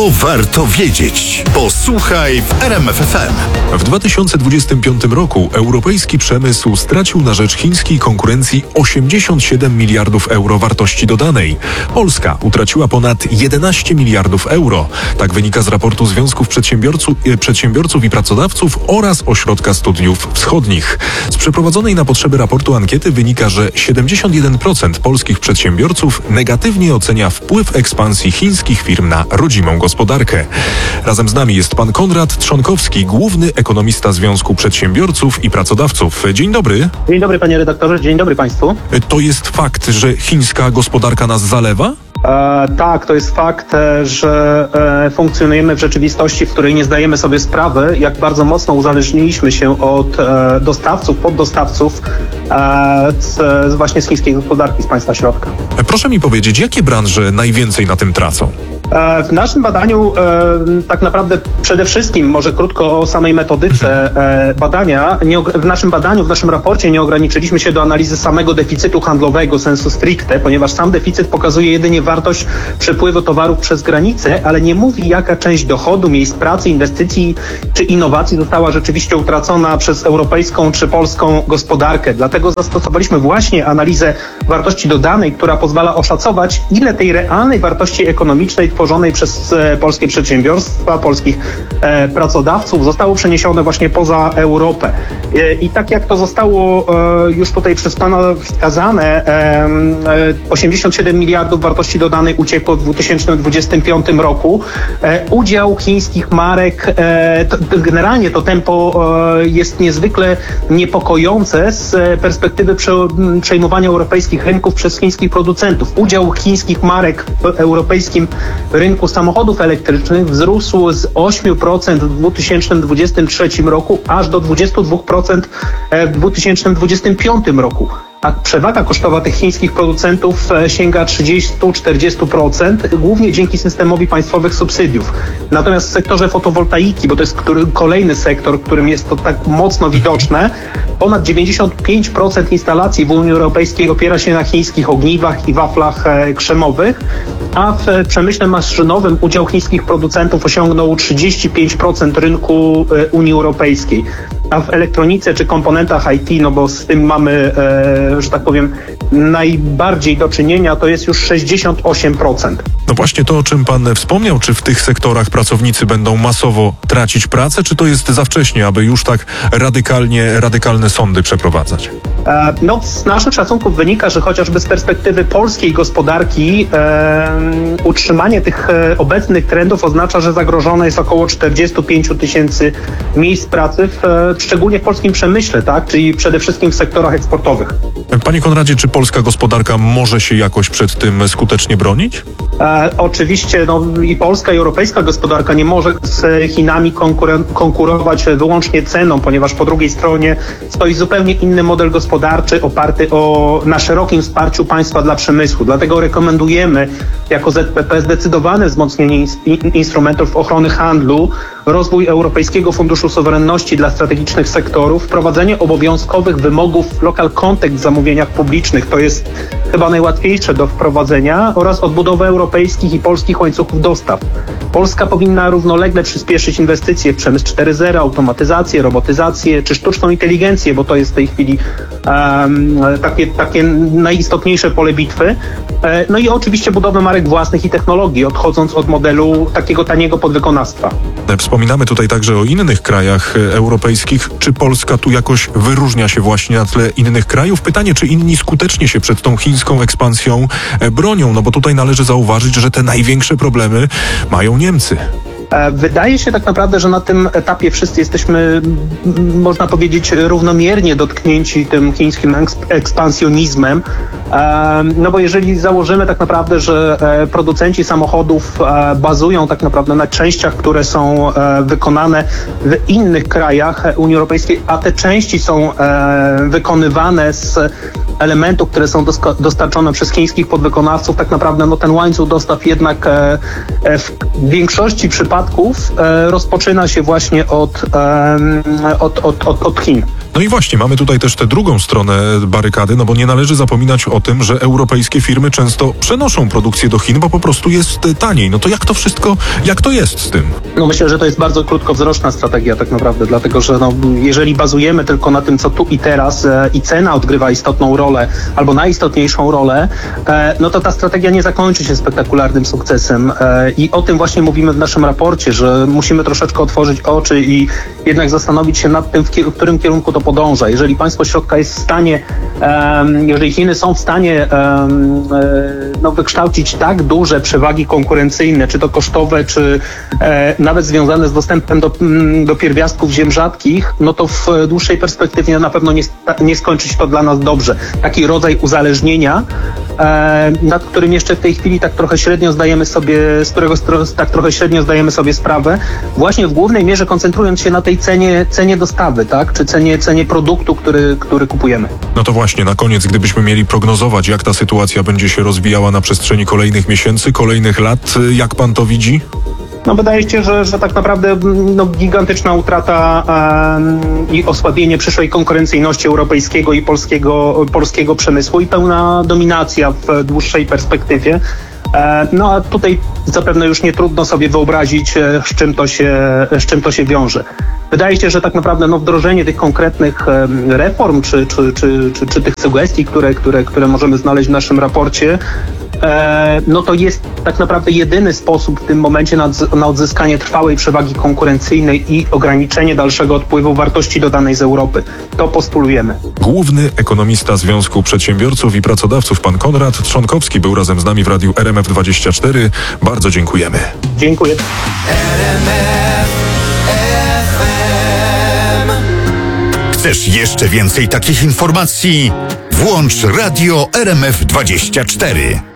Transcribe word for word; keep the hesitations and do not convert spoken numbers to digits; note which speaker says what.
Speaker 1: To warto wiedzieć. Posłuchaj w R M F F M.
Speaker 2: W dwa tysiące dwudziestym piątym roku europejski przemysł stracił na rzecz chińskiej konkurencji osiemdziesiąt siedem miliardów euro wartości dodanej. Polska utraciła ponad jedenaście miliardów euro. Tak wynika z raportu Związków Przedsiębiorców, Przedsiębiorców i Pracodawców oraz Ośrodka Studiów Wschodnich. Z przeprowadzonej na potrzeby raportu ankiety wynika, że siedemdziesiąt jeden procent polskich przedsiębiorców negatywnie ocenia wpływ ekspansji chińskich firm na rodzimą gospodarkę. Razem z nami jest pan Konrad Trzonkowski, główny ekonomista Związku Przedsiębiorców i Pracodawców. Dzień dobry.
Speaker 3: Dzień dobry, panie redaktorze, dzień dobry państwu.
Speaker 2: To jest fakt, że chińska gospodarka nas zalewa?
Speaker 3: E, tak, to jest fakt, że e, funkcjonujemy w rzeczywistości, w której nie zdajemy sobie sprawy, jak bardzo mocno uzależniliśmy się od e, dostawców, poddostawców e, z, z właśnie z chińskiej gospodarki, z państwa środka.
Speaker 2: Proszę mi powiedzieć, jakie branże najwięcej na tym tracą?
Speaker 3: W naszym badaniu tak naprawdę przede wszystkim, może krótko o samej metodyce badania, nie, w naszym badaniu, w naszym raporcie nie ograniczyliśmy się do analizy samego deficytu handlowego sensu stricte, ponieważ sam deficyt pokazuje jedynie wartość przepływu towarów przez granicę, ale nie mówi, jaka część dochodu, miejsc pracy, inwestycji czy innowacji została rzeczywiście utracona przez europejską czy polską gospodarkę. Dlatego zastosowaliśmy właśnie analizę wartości dodanej, która pozwala oszacować, ile tej realnej wartości ekonomicznej tworzonej przez e, polskie przedsiębiorstwa, polskich e, pracodawców zostało przeniesione właśnie poza Europę. E, I tak jak to zostało e, już tutaj przez pana wskazane, e, osiemdziesiąt siedem miliardów wartości dodanej uciekło w dwa tysiące dwudziestym piątym roku. E, udział chińskich marek, e, to, generalnie to tempo e, jest niezwykle niepokojące z perspektywy prze, przejmowania europejskich rynków przez chińskich producentów. Udział chińskich marek w europejskim rynku samochodów elektrycznych wzrósł z ośmiu procent w dwa tysiące dwudziestym trzecim roku aż do dwudziestu dwóch procent w dwa tysiące dwudziestym piątym roku. A przewaga kosztowa tych chińskich producentów sięga trzydzieści do czterdziestu procent, głównie dzięki systemowi państwowych subsydiów. Natomiast w sektorze fotowoltaiki, bo to jest który, kolejny sektor, w którym jest to tak mocno widoczne, ponad dziewięćdziesiąt pięć procent instalacji w Unii Europejskiej opiera się na chińskich ogniwach i waflach e, krzemowych, a w przemyśle maszynowym udział chińskich producentów osiągnął trzydzieści pięć procent rynku e, Unii Europejskiej. A w elektronice czy komponentach I T, no bo z tym mamy, e, że tak powiem, najbardziej do czynienia, to jest już sześćdziesiąt osiem procent.
Speaker 2: No właśnie to, o czym pan wspomniał, czy w tych sektorach pracownicy będą masowo tracić pracę, czy to jest za wcześnie, aby już tak radykalnie, radykalne sądy przeprowadzać?
Speaker 3: E, no z naszych szacunków wynika, że chociażby z perspektywy polskiej gospodarki e, utrzymanie tych e, obecnych trendów oznacza, że zagrożone jest około czterdzieści pięć tysięcy miejsc pracy, w, e, szczególnie w polskim przemyśle, tak, czyli przede wszystkim w sektorach eksportowych.
Speaker 2: Panie Konradzie, czy polska gospodarka może się jakoś przed tym skutecznie bronić?
Speaker 3: E, oczywiście no, i polska, i europejska gospodarka nie może z Chinami konkuren- konkurować wyłącznie ceną, ponieważ po drugiej stronie stoi zupełnie inny model gospodarczy oparty o, na szerokim wsparciu państwa dla przemysłu. Dlatego rekomendujemy jako Z P P zdecydowane wzmocnienie in- instrumentów ochrony handlu, rozwój Europejskiego Funduszu Suwerenności dla strategicznych sektorów, wprowadzenie obowiązkowych wymogów local content w zamówieniach publicznych, to jest chyba najłatwiejsze do wprowadzenia, oraz odbudowę europejskich i polskich łańcuchów dostaw. Polska powinna równolegle przyspieszyć inwestycje w przemysł cztery zero, automatyzację, robotyzację czy sztuczną inteligencję, bo to jest w tej chwili um, takie, takie najistotniejsze pole bitwy. E, no i oczywiście budowę marek własnych i technologii, odchodząc od modelu takiego taniego podwykonawstwa.
Speaker 2: Wspominamy tutaj także o innych krajach europejskich. Czy Polska tu jakoś wyróżnia się właśnie na tle innych krajów? Pytanie, czy inni skutecznie się przed tą chińską ekspansją bronią? No bo tutaj należy zauważyć, że te największe problemy mają Niemcy.
Speaker 3: Wydaje się tak naprawdę, że na tym etapie wszyscy jesteśmy, można powiedzieć, równomiernie dotknięci tym chińskim ekspansjonizmem. No bo jeżeli założymy tak naprawdę, że producenci samochodów bazują tak naprawdę na częściach, które są wykonane w innych krajach Unii Europejskiej, a te części są wykonywane z elementów, które są doska- dostarczone przez chińskich podwykonawców, tak naprawdę no, ten łańcuch dostaw jednak e, e, w większości przypadków e, rozpoczyna się właśnie od, e, od, od, od, od Chin.
Speaker 2: No i właśnie, mamy tutaj też tę drugą stronę barykady, no bo nie należy zapominać o tym, że europejskie firmy często przenoszą produkcję do Chin, bo po prostu jest taniej. No to jak to wszystko, jak to jest z tym?
Speaker 3: No myślę, że to jest bardzo krótkowzroczna strategia tak naprawdę, dlatego że no, jeżeli bazujemy tylko na tym, co tu i teraz e, i cena odgrywa istotną rolę, albo najistotniejszą rolę, e, no to ta strategia nie zakończy się spektakularnym sukcesem. E, I o tym właśnie mówimy w naszym raporcie, że musimy troszeczkę otworzyć oczy i jednak zastanowić się nad tym, w, ki- w którym kierunku to podąża. Jeżeli państwo środka jest w stanie, um, jeżeli Chiny są w stanie um, no, wykształcić tak duże przewagi konkurencyjne, czy to kosztowe, czy e, nawet związane z dostępem do, do pierwiastków ziem rzadkich, no to w dłuższej perspektywie na pewno nie, nie skończy się to dla nas dobrze. Taki rodzaj uzależnienia, e, nad którym jeszcze w tej chwili tak trochę średnio zdajemy sobie, z którego tak trochę średnio zdajemy sobie sprawę, właśnie w głównej mierze koncentrując się na tej cenie, cenie dostawy, tak, czy cenie, cenie produktu, który, który kupujemy.
Speaker 2: No to właśnie, na koniec, gdybyśmy mieli prognozować, jak ta sytuacja będzie się rozwijała na przestrzeni kolejnych miesięcy, kolejnych lat, jak pan to widzi?
Speaker 3: No wydaje się, że, że tak naprawdę no, gigantyczna utrata um, i osłabienie przyszłej konkurencyjności europejskiego i polskiego, polskiego przemysłu i pełna dominacja w dłuższej perspektywie. No a tutaj zapewne już nie trudno sobie wyobrazić, z czym to się, z czym to się wiąże. Wydaje się, że tak naprawdę no, wdrożenie tych konkretnych reform czy, czy, czy, czy, czy tych sugestii, które, które, które możemy znaleźć w naszym raporcie, no to jest tak naprawdę jedyny sposób w tym momencie na, na odzyskanie trwałej przewagi konkurencyjnej i ograniczenie dalszego odpływu wartości dodanej z Europy. To postulujemy.
Speaker 2: Główny ekonomista Związku Przedsiębiorców i Pracodawców, pan Konrad Trzonkowski, był razem z nami w Radiu R M F dwadzieścia cztery. Bardzo dziękujemy.
Speaker 3: Dziękuję.
Speaker 1: Chcesz jeszcze więcej takich informacji? Włącz Radio R M F dwadzieścia cztery.